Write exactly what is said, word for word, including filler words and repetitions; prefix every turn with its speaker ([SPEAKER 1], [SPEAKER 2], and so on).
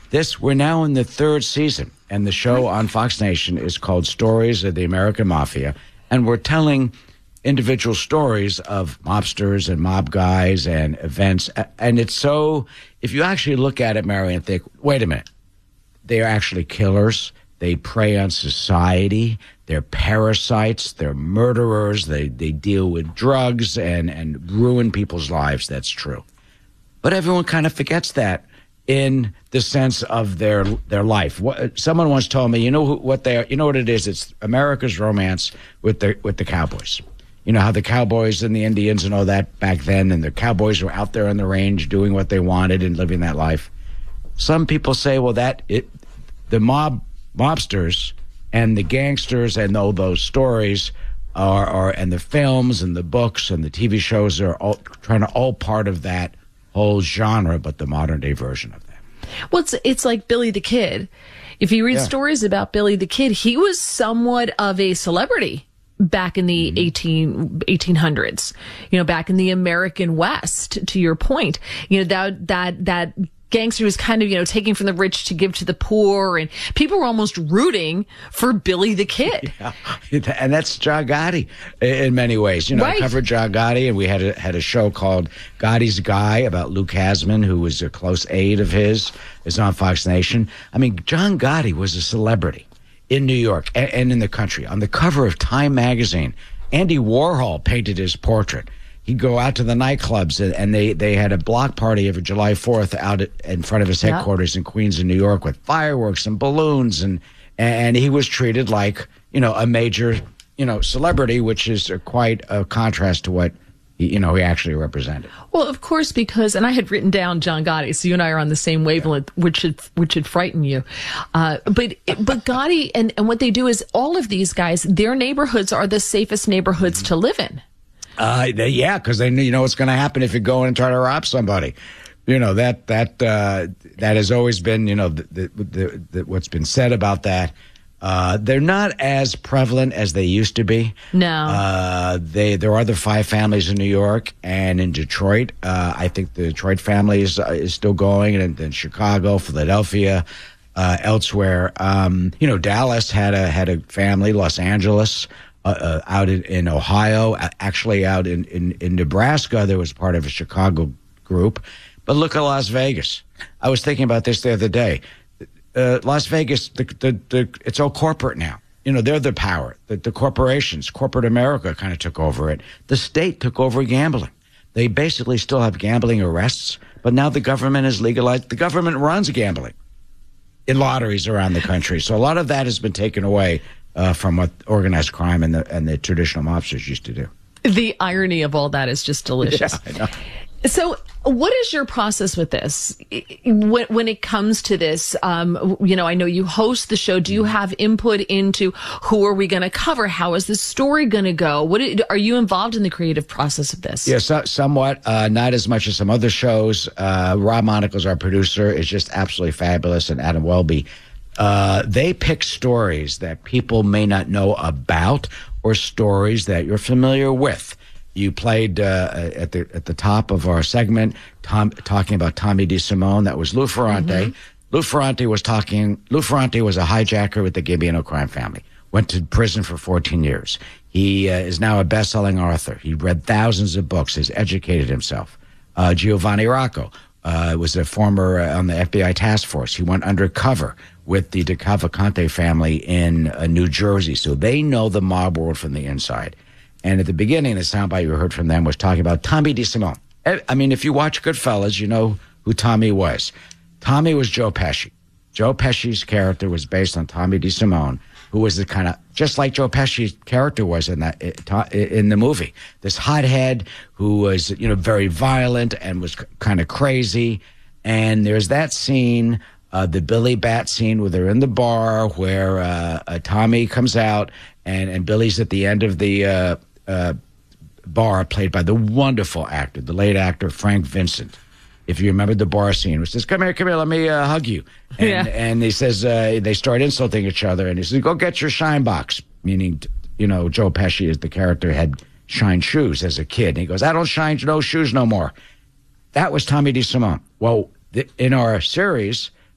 [SPEAKER 1] This, we're now in the third season, and the show on Fox Nation is called Stories of the American Mafia, and we're telling individual stories of mobsters and mob guys and events, and it's so, if you actually look at it, Mary, and think, wait a minute, they are actually killers, they prey on society, they're parasites, they're murderers, they, they deal with drugs and, and ruin people's lives, that's true. But everyone kind of forgets that in the sense of their their life. What, someone once told me, you know who, what they are, you know what it is? It's America's romance with the with the cowboys. You know how the cowboys and the Indians and all that back then, and the cowboys were out there on the range doing what they wanted and living that life. Some people say, well, that it, the mob mobsters and the gangsters and all those stories are, are and the films and the books and the T V shows are all trying to all part of that whole genre, but the modern day version of that.
[SPEAKER 2] Well, it's, it's like Billy the Kid. If you read yeah. stories about Billy the Kid, he was somewhat of a celebrity back in the mm-hmm. eighteen hundreds, you know, back in the American West, to your point, you know, that, that, that gangster was kind of, you know, taking from the rich to give to the poor, and people were almost rooting for Billy the Kid.
[SPEAKER 1] Yeah. And that's John Gotti in many ways. You know, right. I covered John Gotti, and we had a, had a show called Gotti's Guy about Luke Hasman, who was a close aide of his, is on Fox Nation. I mean, John Gotti was a celebrity in New York and, and in the country. On the cover of Time magazine, Andy Warhol painted his portrait. He'd go out to the nightclubs, and they, they had a block party every July fourth out at, in front of his headquarters yeah. in Queens, in New York, with fireworks and balloons, and and he was treated like, you know, a major, you know, celebrity, which is a, quite a contrast to what, he, you know, he actually represented.
[SPEAKER 2] Well, of course, because, and I had written down John Gotti, so you and I are on the same wavelength, yeah. which should which should frighten you. Uh, but but Gotti, and, and what they do is, all of these guys, their neighborhoods are the safest neighborhoods to live in.
[SPEAKER 1] Uh, they, yeah, because they you know what's going to happen if you go in and try to rob somebody. You know, that that uh, that has always been, you know, the, the, the, the, what's been said about that. Uh, they're not as prevalent as they used to be.
[SPEAKER 2] No.
[SPEAKER 1] Uh, they there are the five families in New York and in Detroit. Uh, I think the Detroit family is, uh, is still going, and then Chicago, Philadelphia, uh, elsewhere. Um, you know, Dallas had a had a family, Los Angeles. Uh, uh, out in, in Ohio, actually out in, in, in Nebraska, there was part of a Chicago group. But look at Las Vegas. I was thinking about this the other day. Uh, Las Vegas, the, the, the, it's all corporate now. You know, they're the power. The, the corporations, corporate America kind of took over it. The state took over gambling. They basically still have gambling arrests, but now the government has legalized. The government runs gambling in lotteries around the country. So a lot of that has been taken away Uh, from what organized crime and the and the traditional mobsters used to do.
[SPEAKER 2] The irony of all that is just delicious.
[SPEAKER 1] Yeah, I know.
[SPEAKER 2] So what is your process with this? When, when it comes to this, um, you know, I know you host the show. Do you have input into who are we going to cover? How is the story going to go? What are you involved in the creative process of this?
[SPEAKER 1] Yes, yeah, so, somewhat. Uh, not as much as some other shows. Uh, Rob Monaco's our producer, is just absolutely fabulous, and Adam Welby. Uh, they pick stories that people may not know about, or stories that you're familiar with. You played uh, at the at the top of our segment, Tom, talking about Tommy DeSimone. That was Lou Ferrante. Mm-hmm. Lou Ferrante was talking. Lou Ferrante was a hijacker with the Gambino crime family. Went to prison for fourteen years. He uh, is now a best-selling author. He read thousands of books. Has educated himself. Uh, Giovanni Rocco uh, was a former uh, on the F B I task force. He went undercover with the DeCavalcante family in uh, New Jersey. So they know the mob world from the inside. And at the beginning, the soundbite you heard from them was talking about Tommy DeSimone. I mean, if you watch Goodfellas, you know who Tommy was. Tommy was Joe Pesci. Joe Pesci's character was based on Tommy DeSimone, who was the kind of, just like Joe Pesci's character was in that in the movie. This hothead who was, you know, very violent and was kind of crazy. And there's that scene, Uh, the Billy Bat scene where they're in the bar, where uh, uh, Tommy comes out and, and Billy's at the end of the uh, uh, bar, played by the wonderful actor, the late actor Frank Vincent. If you remember the bar scene, which says, "Come here, come here, let me uh, hug you," and, yeah. and he says uh, they start insulting each other, and he says, "Go get your shine box," meaning, you know, Joe Pesci is the character had shine shoes as a kid, and he goes, "I don't shine no shoes no more." That was Tommy DeSimone. Well, th- in our series,